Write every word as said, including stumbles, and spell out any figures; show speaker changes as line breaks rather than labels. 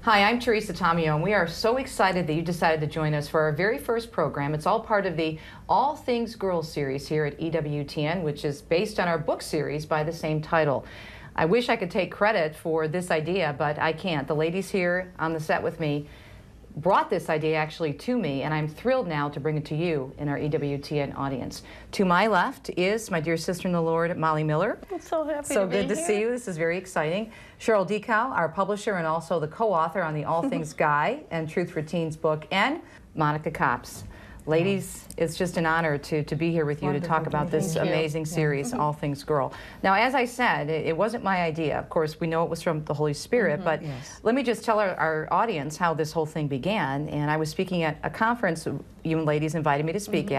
Hi, I'm Teresa Tomeo, and we are so excited that you decided to join us for our very first program. It's all part of the All Things Girls series here at E W T N, which is based on our book series by the same title. I wish I could take credit for this idea, but I can't. The ladies here on the set with me brought this idea actually to me, and I'm thrilled now to bring it to you in our E W T N audience. To my left is my dear sister in the Lord, Molly Miller.
I'm so happy
So
to be
good to
here.
see you. This is very exciting. Cheryl Decow, our publisher and also the co-author on the All Things Guy and Truth for Teens book, and Monica Copps. Ladies, it's just an honor to, to be here with you to talk about this amazing series, All Things Girl. Now, as I said, it, it wasn't my idea. Of course, we know it was from the Holy Spirit,
Mm-hmm,
but
yes.
let me just tell our, our audience how this whole thing began. And I was speaking at a conference you ladies invited me to speak
Mm-hmm.
at.